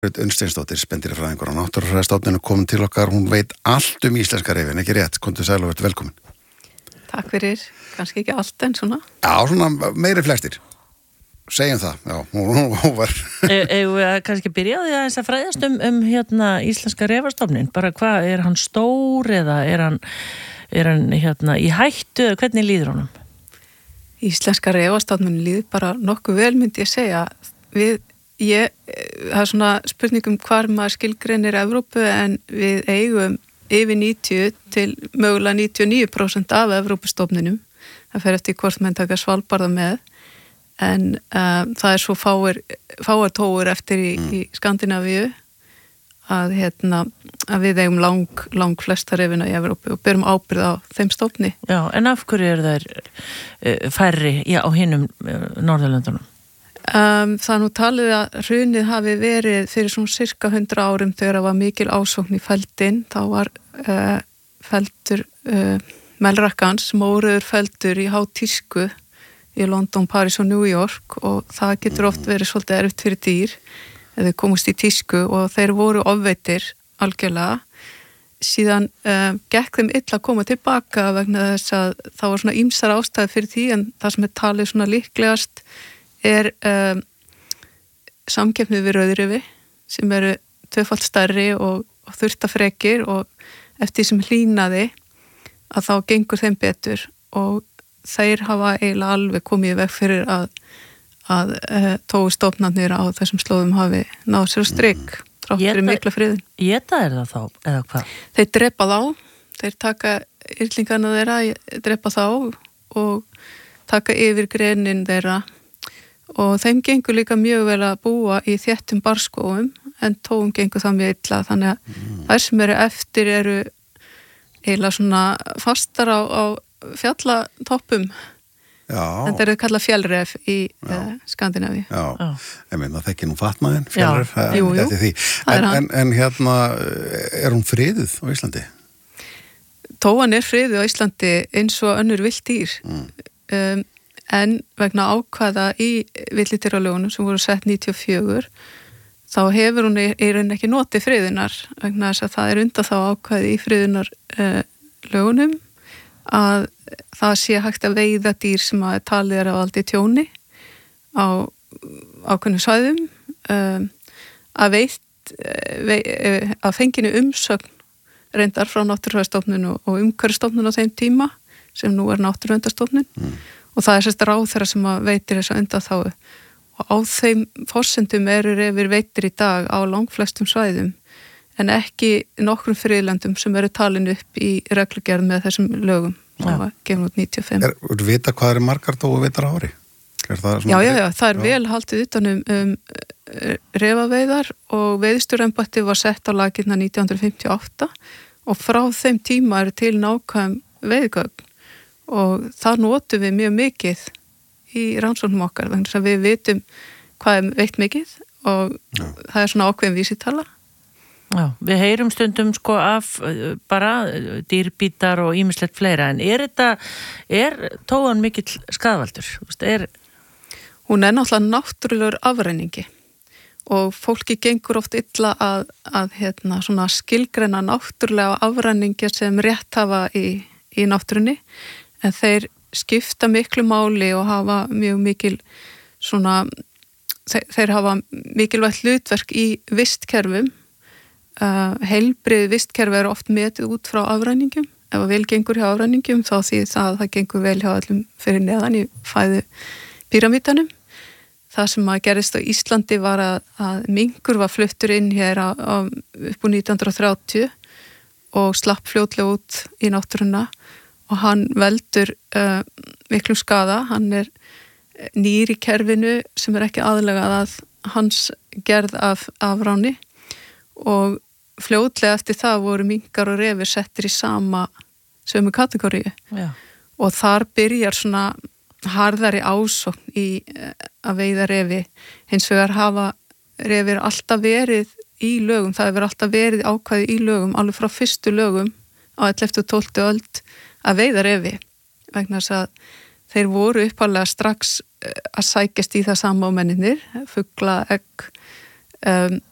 Unnsteinsdóttir, spendýrafræðingur á Náttúrufræðistofnun komin til okkar, hún veit allt íslenska refinn, ekki rétt? Komdu sæl og verið velkomin. Takk fyrir, kannski ekki allt en svona. Já, svona meiri flestir. Segjum það, já, hún var. Eigum við kannski byrjaði að þess að fræðast íslenska refastofnin, bara hvað, hann stór eða er hann í hættu, hvernig líður honum? Íslenska refastofnin líður bara nokkuð vel, myndi ég segja. Það er svona spurningum hvar maður skilgreinir Evrópu, en við eigum yfir 90 til mögulega 99% af Evrópustofninum. Það fer eftir hvort menn taka Svalbarða með, en það er svo fáar tógur eftir í Skandinavíu að við eigum lang flesta refina í Evrópu og berum ábyrgð á þeim stofni. Já, en af hverju eru þær færri á hinum Norðurlöndunum? Það nú talið að hrunið hafi verið fyrir svona cirka 100 árum þegar það var mikil ásókn í feldin. Þá var feldur Melrakkans, móruður feldur í hátísku í London, París og New York, og það getur oft verið svolítið erfitt fyrir dýr eða komast í tísku, og þeir voru ofveitir algjörlega. Síðan gekk þeim illa að koma tilbaka vegna þess að það var svona ýmsar ástæður fyrir því, en það sem er talið svona líklegast er samkeppni við rauðrifi sem eru tvöfalt stærri og þurftafrekir, og eftir því sem hlýnaði að þá gengur þeim betur, og þeir hafa eiginlega alveg komið í veg fyrir að tógustofnarnir á þessum slóðum hafi náð sér á strik þrátt fyrir mikla friðin. Éta er það þá, eða hvað? Þeir drepa þá, þeir taka yrlingarna þeirra, drepa þá og taka yfir greinin þeirra, og þeim gengur líka mjög vel að búa í þéttum barskóum, en tóum gengur það mjög illa, þannig að þær sem eru eftir eru eiginlega svona fastar á fjallatoppum. Já. En þeir eru kallað fjallref í Skandinavíu. Já, ég meina það ekki nú fatmaðin, fjallref, eftir því. En er hún friðuð á Íslandi? Tóan er friðuð á Íslandi eins og önnur villt dýr. En vegna ákvæða í villidýralögunum sem voru sett 94, þá hefur hún í raun ekki notið friðunar, vegna þess að það er undan þá ákvæði í friðunar lögunum að það sé hægt að veiða dýr sem að talið er að valdi tjóni á ákveðnum svæðum, að fenginu umsögn reyndar frá Náttúrufræðistofnun og Umhverfisstofnun á þeim tíma sem nú er Náttúruverndarstofnun. Og það er sérst ráðherra sem að veitir þess að undanþágu, og á þeim forsendum eru refir veitir í dag á langflestum svæðum, en ekki nokkrum friðlöndum sem eru talin upp í reglugerð með þessum lögum sem var gefin út 95. Er vita hvað eru margar tógu veitar á ári? Já, það er vel haldið utan refaveiðar, og veiðstjórnembættið var sett á laginna 1958, og frá þeim tíma eru til nákvæm veiðgögn, og það notum við mjög mikið í rannsóknum okkar, þannig að við vitum hvað er veitt mikið, og það er svona ákveðin vísitala. Já, við heyrum stundum af bara dýrbítar og ýmislegt fleira, en er tóan mikill skaðvaldur? Hún er náttúrulega náttúrulegur afræningi, og fólki gengur oft illa að svona skilgreina náttúrulega afræningi sem rétt hafa í náttúrunni, en þeir skipta miklu máli og hafa mjög mikil svona, þeir hafa mikilvægt hlutverk í vistkerfum. Heilbrigð vistkerfi er oft metið út frá afræningum. Ef vel gengur hjá afræningum þá því það gengur vel hjá allum fyrir neðan í fæðu píramítanum. Það sem að gerist á Íslandi var að minkur var fluttur inn hér upp úr 1930 og slapp fljótlega út í náttúruna, og hann veldur miklum skaða. Hann er nýr í kerfinu sem er ekki aðlegað að hans gerð af afráni, og fljótlega eftir það voru minkar og refir settir í sömu kategóríu. Og þar byrjar svona harðari ásókn í að veiða refi. Hins vegar hafa refir alltaf verið í lögum, það hefur alltaf verið ákvæði í lögum, alveg frá fyrstu lögum á 11. og 12. öld að veiða refi, vegna þess að þeir voru upphaflega strax að sækjast í það sama á menninir, fugla, egg,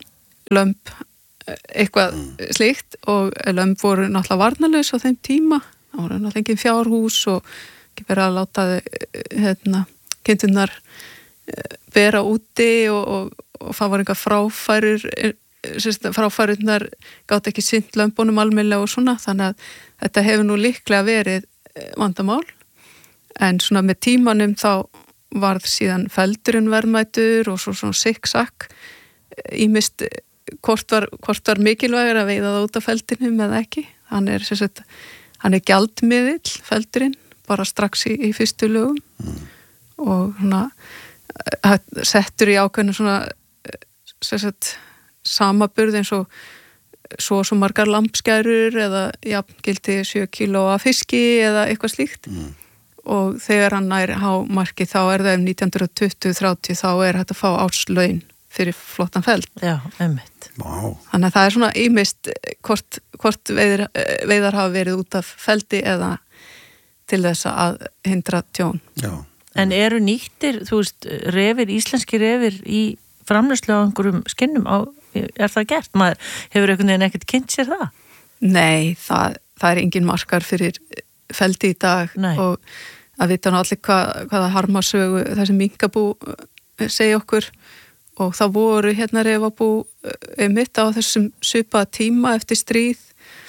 lömb eitthvað slíkt og lömb voru náttúrulega varnarlaus á þeim tíma, það voru náttúrulega engin fjárhús og ekki verið að láta kindurnar vera úti og það var einhver fráfærurnar gátt ekki sinnt lömbunum almennilega og svona, þannig að þetta hefur nú líklega verið vandamál, en svona með tímanum þá varð síðan feldurinn verðmætur og svo svona sikksakk ýmist hvort var mikilvægur að veiða það út af feldinum eða ekki. Hann er gjaldmiðill, feldurinn, bara strax í fyrstu lögum og svona settur í ákveðinu svona samaburð eins og svo margar lambskærur eða jafngildi 7 kíló af fiski eða eitthvað slíkt og þegar hann nær hámarki þá er það 1920-30 þá er hægt að fá árslaun fyrir flottan feld. Já, einmitt. Wow. Þannig að það er svona ýmist hvort veiðar hafa verið út af feldi eða til þess að hindra tjón. Já. En eru nýttir, þú veist, íslenski refir í framleiðslu á einhverjum skinnum er það gert? Maður hefur einhvern veginn ekkert kynnt sér það? Nei, það er engin markar fyrir feldi í dag. Nei. Og að vita nú allir hvaða harmasögu þessi minkabú segja okkur og það voru refabú mitt á þessum svipaða tíma eftir stríð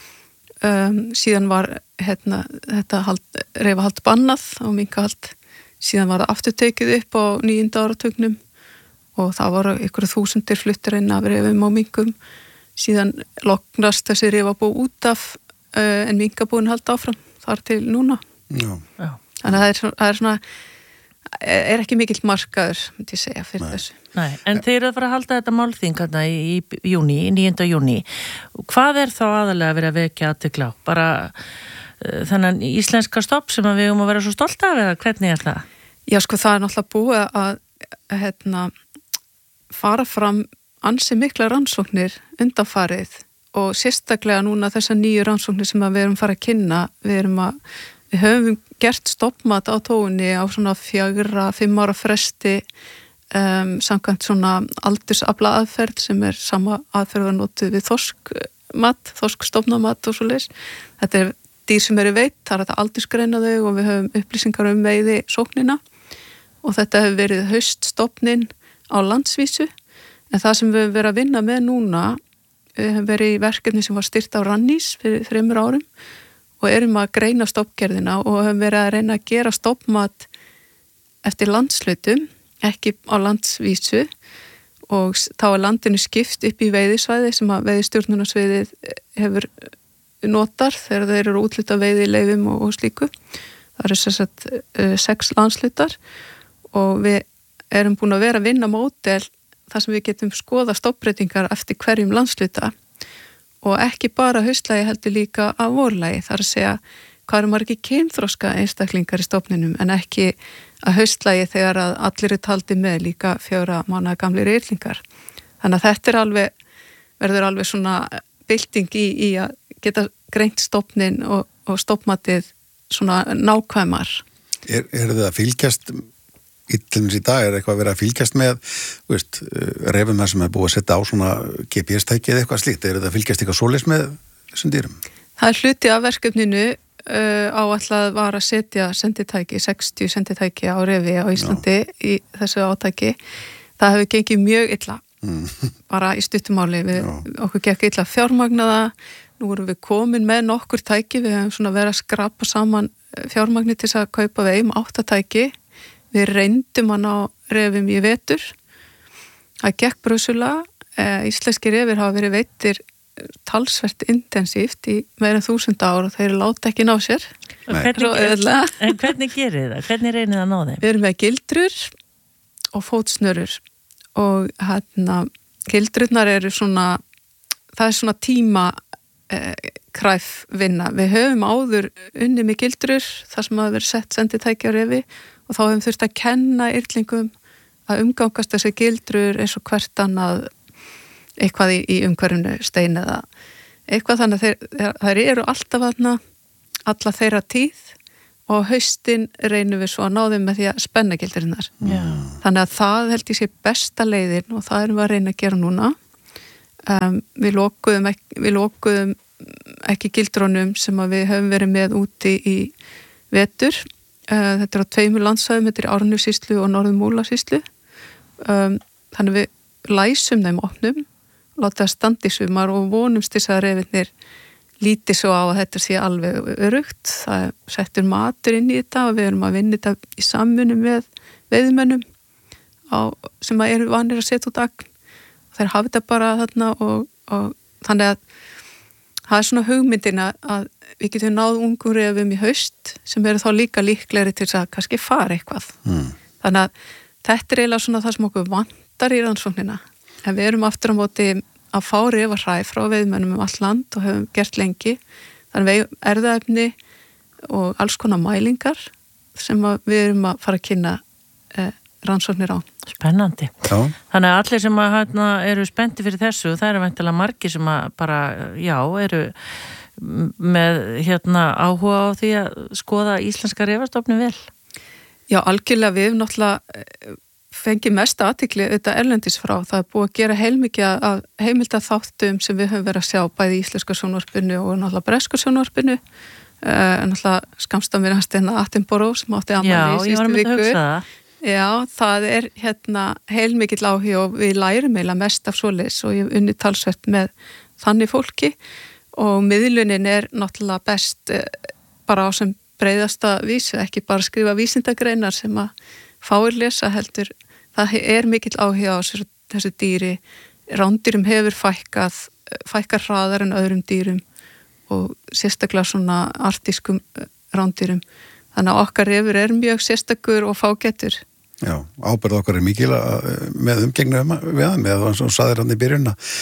síðan var þetta refahald bannað og minkahald síðan var það aftur tekið upp á 9. áratugnum og það voru einhverju þúsundir fluttir inn af refum og minkum síðan loknast þessi refabú út af en minkabúin haldi áfram þar til núna. Já. Þannig að það er svona er ekki mikill markaður myndi ég segja fyrir þessu. Nei, en þeir eru að fara að halda þetta málþing í júní, 9. júní. Hvað er þá aðalega verið að vekja athygli á? Bara þennan íslenska stopp sem við að vera svo stolt af eða hvernig er það? Já, sko það er náttúrulega búið að fara fram ansi mikla rannsóknir undanfarið og sérstaklega núna þessar nýju rannsóknir sem við erum fara að kynna, við höfum gert stoppmat á tóunni á svona 4-5 ára fresti samkvæmt svona aldursafla aðferð sem er sama aðferð að notuð við þorskstofnamat og svoleiðis. Þetta er dýr sem eru veitt, það er þetta aldursgreina þau og við höfum upplýsingar veiði sóknina og þetta hefur verið hauststofnin á landsvísu en það sem við höfum verið að vinna með núna við höfum verið í verkefni sem var styrt á Rannís fyrir 3 árum og erum að greina stoppgerðina og höfum verið að reyna að gera stoppmat eftir landshlutum, ekki á landsvísu og þá er landinu skipt upp í veiðisvæði sem að veiðistjórnunarsviðið hefur notar þegar þeir eru útluta veiðileifum og slíku. Það eru sem sagt 6 landslutar og við erum búin að vera að vinna módel þar sem við getum skoða stoppbreytingar eftir hverjum landsluta og ekki bara haustlægi heldur líka af vorlægi, þar að segja hvað eru margir kynþroska einstaklingar í stofninum en ekki að haustlægi þegar að allir er taldi með líka 4 mánaða gamlir yrlingar. Þannig að þetta verður alveg svona bylting í að geta greint stofnin og stoppmatið svona nákvæmar. Er þið að fylgjast í dag, er eitthvað að vera að fylgjast með refum þar sem er búið að setja á svona GPS-tæki eða eitthvað slíkt, er það að fylgjast eitthvað svoleiðis með þessum dýrum? Það er hluti af verkefninu áætlað var að setja senditæki, 60 senditæki á refi á Íslandi í þessu átæki. Það hefur gengið mjög illa, bara í stuttumáli, okkur gekk illa fjármagnaða, nú erum við komin með nokkur tæki, við hefum svona verið að skrapa saman fjármagni til þess að kaupa við 8 tæki. Við reyndum hann á refum í vetur. Það gekk brösulega. Íslenski refir hafa verið veittir talsvert intensíft í meira en 1000 ár og þeir láta ekki ná sér. En hvernig gerir það? Hvernig reynir það að ná þeim? Við erum með gildrur og fótsnörur og gildrurnar eru svona, það er svona tíma kræf vinna. Við höfum áður unni með gildrur þar sem hafa verið sett senditæki á refi og þá hefum þurft að kenna yrlingum að umgangast þessi gildrur eins og hvert annað eitthvað í umhverfinu stein eða eitthvað þannig að þær eru alltaf alla þeirra tíð og haustin reynum við svo að ná þeim með því að spenna gildrurinnar. Þannig að það held ég sé besta leiðin og það erum við að reyna að gera núna Við lokuðum ekki gildrónum sem að við höfum verið með úti í vetur. Þetta á 2 landsvæðum, þetta í Árnessýslu og Norður-Múlasýslu. Þannig við læsum þeim opnum, láta það standa í sumar og vonumst þess að refinir líti svo á að þetta sé alveg örugt. Það settur matur inn í þetta og við erum að vinna þetta í samvinnu með veiðimönnum sem eru vanir að setja út agn. Þeir hafa þetta bara þarna og þannig að það er svona hugmyndin að við getum náð ungum refum í haust sem eru þá líka líklegri til að kannski fara eitthvað. Þannig að þetta er eiginlega svona það sem okkur vantar í rannsóknina. En við erum aftur á móti að fá refarhræ frá veiðmönnum allt land og höfum gert lengi. Þannig við erfðaefni og alls konar mælingar sem við erum að fara að kynna rannsóknir á. Spennandi. Já. Þannig að allir sem eru spennti fyrir þessu, það eru væntanlega margir sem bara, eru með áhuga á því að skoða íslenska refastofnum vel. Já, algjörlega við náttúrulega fengið mest athygli auðvitað erlendis frá. Það er búið að gera heilmikið af heimildaþáttum sem við höfum verið að sjá bæði í íslenska sjónvarpinu og náttúrulega bresku sjónvarpinu. Náttúrulega skamst á mér hans Attenborough sem átti afmæli í síðustu viku. Hugsa það. Já, það er heilmikill áhugi og við lærum eiginlega mest af svoleiðis og ég hef unnið talsvert með þannig fólki og miðlunin er náttúrulega best bara á sem breiðasta vísu, ekki bara skrifa vísindagreinar sem að fáir lesa heldur. Það er mikill áhugi á þessu dýri. Rándýrum hefur fækkar hraðar en öðrum dýrum og sérstaklega svona artískum rándýrum. Þannig að okkar refur er mjög sérstakur og fágætur. Já, ábyrgð okkar er mikil með umgengnu við hann, með það sem saðir hann í byrjun að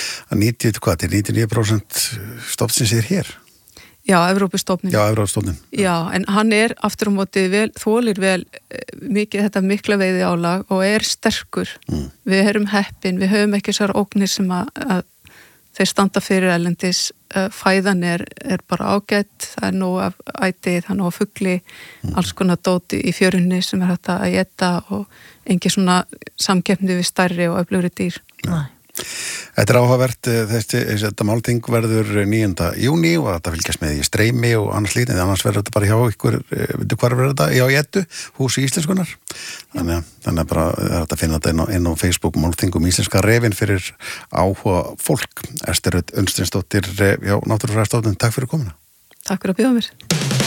99% stofnsins er hér. Já, Evrópustofnun. Já, Evrópustofnun. Já, en hann er aftur á móti þolir vel mikið þetta mikla veiði álag og er sterkur. Við erum heppin, við höfum ekki þessar ógnir sem að þeir standa fyrir erlendis. Fæðan er bara ágætt, það er nóg af æti, það er nóg af fugli, alls konar dóti í fjörunni sem er hægt að éta og engin svona samkeppni við stærri og öflugri dýr. Nei. Þetta er áhugavert, þetta málþing verður 9. júní og þetta fylgjast með í streymi og annars lítið, en annars verður þetta bara hjá ykkur, veitu hvar verður þetta? Já, í Eddu, húsi íslenskunar. Þannig að bara þetta að finna þetta inn á Facebook málþingum íslenska refin fyrir áhuga fólk. Ester Rut Unnsteinsdóttir, Náttúrufræðistofnun, takk fyrir komuna. Takk fyrir að bjóða mér.